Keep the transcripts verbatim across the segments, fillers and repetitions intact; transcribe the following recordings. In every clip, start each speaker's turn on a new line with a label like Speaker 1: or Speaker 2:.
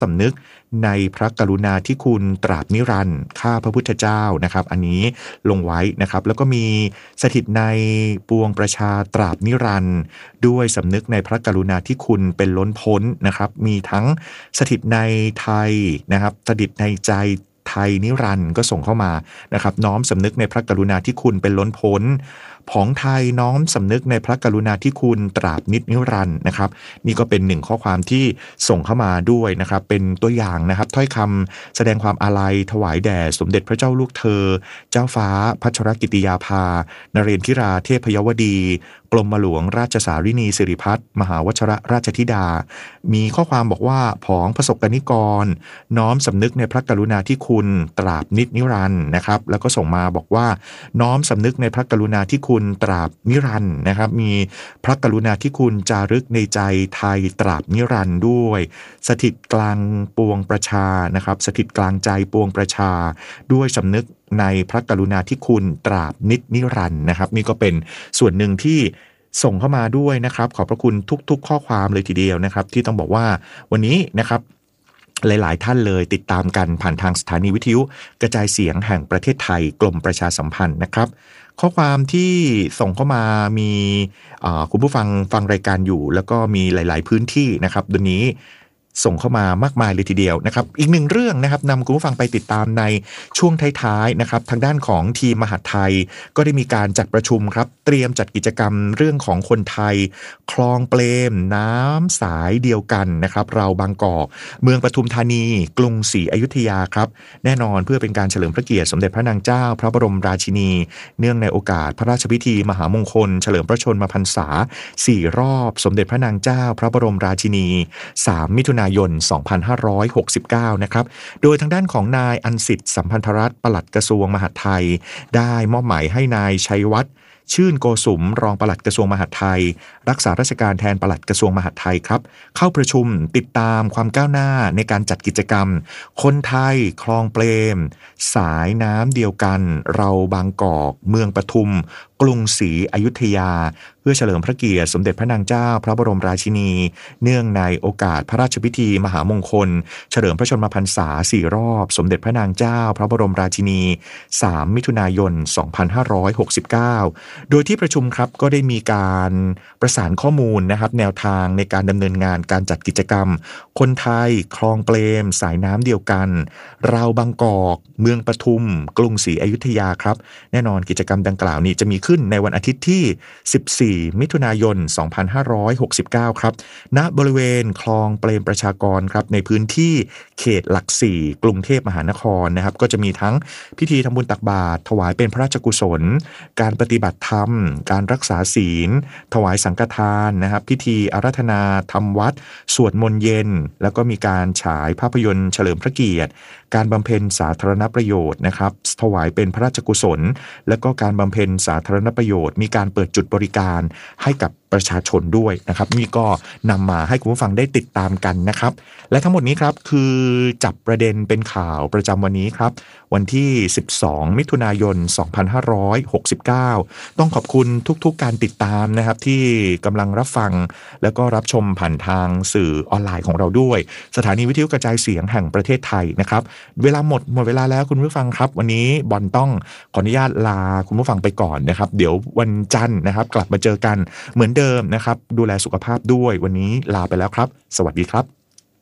Speaker 1: สำนึกในพระกรุณาธิคุณตราบนิรันดร์ข้าพระพุทธเจ้านะครับอันนี้ลงไว้นะครับแล้วก็มีสถิตในปวงประชาตราบนิรันดร์ด้วยสำนึกในพระกรุณาธิคุณเป็นล้นพ้นนะครับมีทั้งสถิตในไทยนะครับสถิตในใจไทยนิรันดร์ก็ส่งเข้ามานะครับน้อมสำนึกในพระกรุณาธิคุณเป็นล้นพ้นผองไทยน้อมสำนึกในพระกรุณาธิคุณตราบนิจนิรันดร์นะครับนี่ก็เป็นหนึ่งข้อความที่ส่งเข้ามาด้วยนะครับเป็นตัวอย่างนะครับถ้อยคำแสดงความอาลัยถวายแด่สมเด็จพระเจ้าลูกเธอเจ้าฟ้าพัชรกิติยาภานเรนทิราเทพยวดีกรมหลวงราชสารินีสิริพัฒน์มหาวชรราชธิดามีข้อความบอกว่าผองประสบกนิกรน้อมสำนึกในพระกรุณาธิคุณตราบนิจนิรันดร์นะครับแล้วก็ส่งมาบอกว่าน้อมสำนึกในพระกรุณาธิคุณตราบนิรันดร์นะครับมีพระกรุณาธิคุณจารึกในใจไทยตราบนิรันดร์ด้วยสถิตกลางปวงประชานะครับสถิตกลางใจปวงประชาด้วยสำนึกในพระกรุณาธิคุณตราบนิจนิรันดร์นะครับนี่ก็เป็นส่วนหนึ่งที่ส่งเข้ามาด้วยนะครับขอบพระคุณทุกๆข้อความเลยทีเดียวนะครับที่ต้องบอกว่าวันนี้นะครับหลายๆท่านเลยติดตามกันผ่านทางสถานีวิทยุกระจายเสียงแห่งประเทศไทยกรมประชาสัมพันธ์นะครับข้อความที่ส่งเข้ามามีคุณผู้ฟังฟังรายการอยู่แล้วก็มีหลายๆพื้นที่นะครับเดี๋ยวนี้ส่งเข้ามามากมายเลยทีเดียวนะครับอีกหนึ่งเรื่องนะครับนำคุณผู้ฟังไปติดตามในช่วงท้ายๆนะครับทางด้านของทีมมหาดไทยก็ได้มีการจัดประชุมครับเตรียมจัดกิจกรรมเรื่องของคนไทยคลองเปรมน้ำสายเดียวกันนะครับเราบางกอกเมืองปทุมธานีกรุงศรีอยุธยาครับแน่นอนเพื่อเป็นการเฉลิมพระเกียรติสมเด็จพระนางเจ้าพระบรมราชินีเนื่องในโอกาสพระราชพิธีมหามงคลเฉลิมพระชนมพรรษาสี่รอบสมเด็จพระนางเจ้าพระบรมราชินีสามมิถุนายนสองพันห้าร้อยหกสิบเก้านะครับโดยทางด้านของนายอันสิทธิ์สัมพันธรัตน์ปลัดกระทรวงมหาดไทยได้มอบหมายให้นายชัยวัฒน์ชื่นโกสุมรองปลัดกระทรวงมหาดไทยรักษาราชการแทนปลัดกระทรวงมหาดไทยครับเข้าประชุมติดตามความก้าวหน้าในการจัดกิจกรรมคนไทยคลองเปรมสายน้ำเดียวกันเราบางกอกเมืองปทุมกรุงศรีอยุธยาเพื่อเฉลิมพระเกียรติสมเด็จพระนางเจ้าพระบรมราชินีเนื่องในโอกาสพระราชพิธีมหามงคลเฉลิมพระชนมพรรษาสี่รอบสมเด็จพระนางเจ้าพระบรมราชินีสามมิถุนายนสองพันห้าร้อยหกสิบเก้าโดยที่ประชุมครับก็ได้มีการประสานข้อมูลนะครับแนวทางในการดำเนินงานการจัดกิจกรรมคนไทยคลองเปรมสายน้ำเดียวกันเราบางกอกเมืองปทุมกรุงศรีอยุธยาครับแน่นอนกิจกรรมดังกล่าวนี้จะมีขึ้นในวันอาทิตย์ที่สิบสี่มิถุนายนสองพันห้าร้อยหกสิบเก้าครับณบริเวณคลองเปรมประชากรครับในพื้นที่เขตหลักสี่กรุงเทพมหานครนะครับก็จะมีทั้งพิธีทำบุญตักบาตรถวายเป็นพระราชกุศลการปฏิบัติธรรมการรักษาศีลถวายสังฆทานนะครับพิธีอาราธนาทำวัดสวดมนต์เย็นแล้วก็มีการฉายภาพยนตร์เฉลิมพระเกียรติการบำเพ็ญสาธารณประโยชน์นะครับถวายเป็นพระราชกุศลแล้วก็การบำเพ็ญสาธารณประโยชน์มีการเปิดจุดบริการให้กับประชาชนด้วยนะครับนี่ก็นำมาให้คุณผู้ฟังได้ติดตามกันนะครับและทั้งหมดนี้ครับคือจับประเด็นเป็นข่าวประจำวันนี้ครับวันที่สิบสองมิถุนายนสองพันห้าร้อยหกสิบเก้าต้องขอบคุณทุกๆการติดตามนะครับที่กำลังรับฟังแล้วก็รับชมผ่านทางสื่อออนไลน์ของเราด้วยสถานีวิทยุกระจายเสียงแห่งประเทศไทยนะครับเวลาหมดหมดเวลาแล้วคุณผู้ฟังครับวันนี้บอลต้องขออนุญาตลาคุณผู้ฟังไปก่อนนะครับเดี๋ยววันจันทร์นะครับกลับมาเจอกันเหมือนเดิมนะครับดูแลสุขภาพด้วยวันนี้ลาไปแล้วครับสวัสดีครับ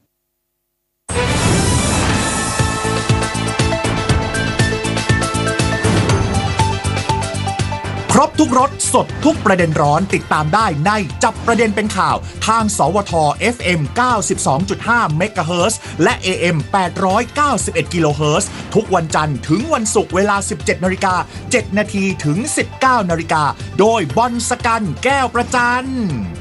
Speaker 2: ครบทุกรสสดทุกประเด็นร้อนติดตามได้ในจับประเด็นเป็นข่าวทางสวท เอฟ เอ็ม เก้าสิบสองจุดห้า เมกะเฮิรตซ์และ เอ เอ็ม แปดร้อยเก้าสิบเอ็ด กิโลเฮิรตซ์ทุกวันจันทร์ถึงวันศุกร์เวลา สิบเจ็ดนาฬิกาเจ็ดนาทีถึง สิบเก้านาฬิกาโดยบอลสกันแก้วประจัน